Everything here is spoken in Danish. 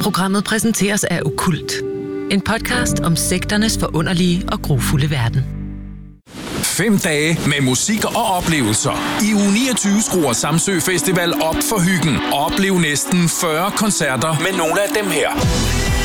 Programmet præsenteres af Okkult. En podcast om sekternes forunderlige og grufulde verden. 5 dage med musik og oplevelser. I uge 29 skruer Samsø Festival op for hyggen. Oplev næsten 40 koncerter med nogle af dem her.